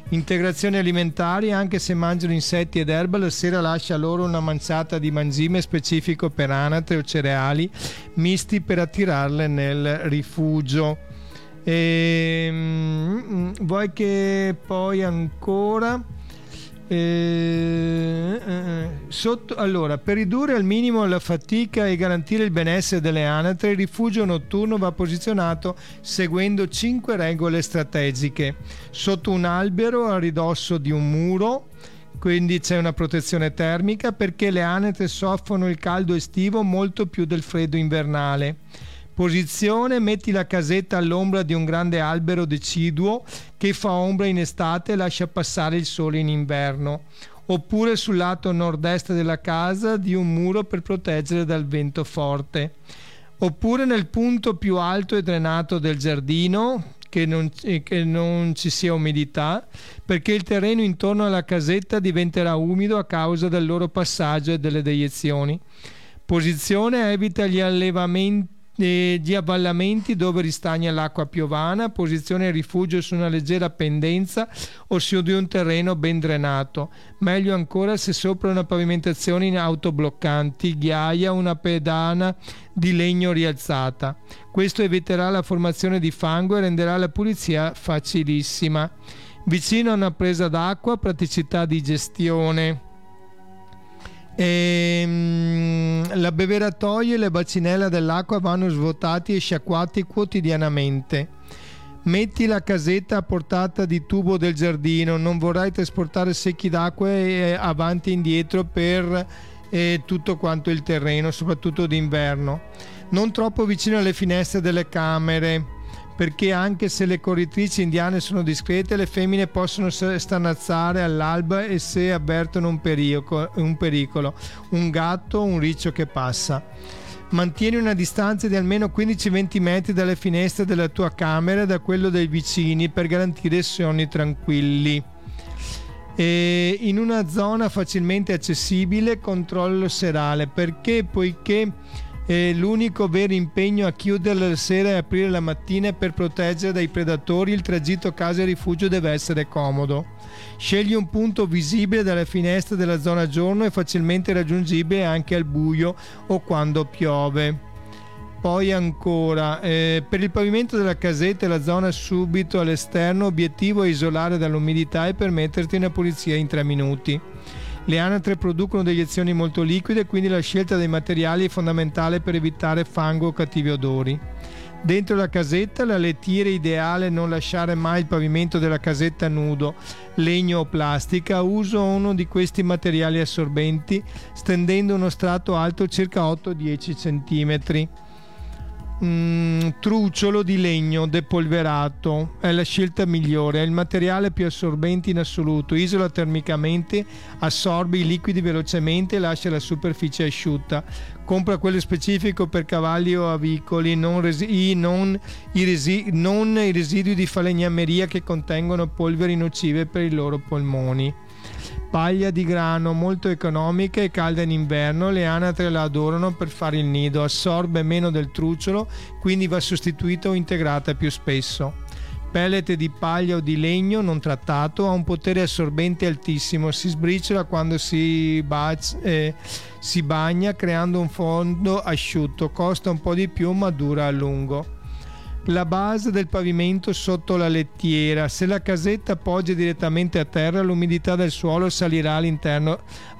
Integrazioni alimentari: anche se mangiano insetti ed erba, la sera lascia loro una manciata di mangime specifico per anatre o cereali misti per attirarle nel rifugio. Vuoi che poi ancora allora, per ridurre al minimo la fatica e garantire il benessere delle anatre, il rifugio notturno va posizionato seguendo 5 regole strategiche: sotto un albero a ridosso di un muro, quindi c'è una protezione termica perché le anatre soffrono il caldo estivo molto più del freddo invernale. Posizione: metti la casetta all'ombra di un grande albero deciduo che fa ombra in estate e lascia passare il sole in inverno, oppure sul lato nord-est della casa di un muro per proteggere dal vento forte, oppure nel punto più alto e drenato del giardino, che non ci sia umidità, perché il terreno intorno alla casetta diventerà umido a causa del loro passaggio e delle deiezioni. Posizione: evita gli allevamenti di avvallamenti dove ristagna l'acqua piovana. Posizione: rifugio su una leggera pendenza o su di un terreno ben drenato, meglio ancora se sopra una pavimentazione in autobloccanti, ghiaia o una pedana di legno rialzata. Questo eviterà la formazione di fango e renderà la pulizia facilissima. Vicino a una presa d'acqua: praticità di gestione. L'abbeveratoio e le bacinelle dell'acqua vanno svuotati e sciacquati quotidianamente. Metti la casetta a portata di tubo del giardino, non vorrai trasportare secchi d'acqua avanti e indietro per tutto quanto il terreno, soprattutto d'inverno. Non troppo vicino alle finestre delle camere, perché anche se le corritrici indiane sono discrete, le femmine possono stannazzare all'alba e se avvertono un pericolo, un gatto o un riccio che passa. Mantieni una distanza di almeno 15-20 metri dalle finestre della tua camera e da quello dei vicini per garantire sonni tranquilli. In una zona facilmente accessibile, controllo serale, poiché l'unico vero impegno a chiudere la sera e aprire la mattina per proteggere dai predatori, il tragitto casa-rifugio deve essere comodo. Scegli un punto visibile dalle finestre della zona giorno e facilmente raggiungibile anche al buio o quando piove. Poi ancora, per il pavimento della casetta e la zona subito all'esterno, obiettivo è isolare dall'umidità e permetterti una pulizia in 3 minuti. Le anatre producono deiezioni molto liquide, quindi la scelta dei materiali è fondamentale per evitare fango o cattivi odori. Dentro la casetta, la lettiera ideale: non lasciare mai il pavimento della casetta nudo, legno o plastica. Uso uno di questi materiali assorbenti, stendendo uno strato alto circa 8-10 cm. Truciolo di legno depolverato è la scelta migliore, è il materiale più assorbente in assoluto, isola termicamente, assorbe i liquidi velocemente e lascia la superficie asciutta. Compra quello specifico per cavalli o avicoli, non i residui di falegnameria che contengono polveri nocive per i loro polmoni. Paglia di grano, molto economica e calda in inverno, le anatre la adorano per fare il nido, assorbe meno del truciolo, quindi va sostituita o integrata più spesso. Pellet di paglia o di legno non trattato, ha un potere assorbente altissimo, si sbriciola quando si bagna creando un fondo asciutto, costa un po' di più ma dura a lungo. La base del pavimento sotto la lettiera: se la casetta appoggia direttamente a terra, l'umidità del suolo salirà all'interno.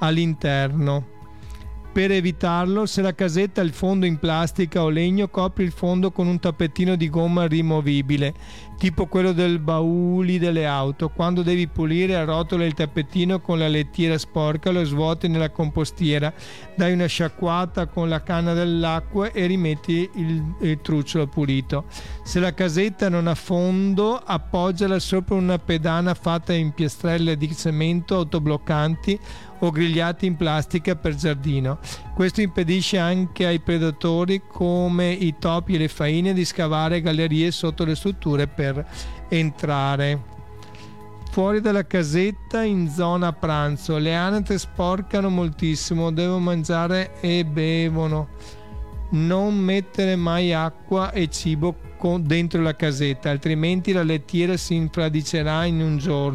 Per evitarlo, se la casetta ha il fondo in plastica o legno, copri il fondo con un tappetino di gomma rimovibile, tipo quello del bauli delle auto. Quando devi pulire, arrotola il tappetino con la lettiera sporca, lo svuoti nella compostiera, dai una sciacquata con la canna dell'acqua e rimetti il truciolo pulito. Se la casetta non ha fondo, appoggiala sopra una pedana fatta in piastrelle di cemento autobloccanti o grigliati in plastica per giardino. Questo impedisce anche ai predatori come i topi e le faine di scavare gallerie sotto le strutture per entrare. Fuori dalla casetta, in zona pranzo, le anatre sporcano moltissimo, devono mangiare e bevono. Non mettere mai acqua e cibo dentro la casetta, altrimenti la lettiera si infradicerà in un giorno.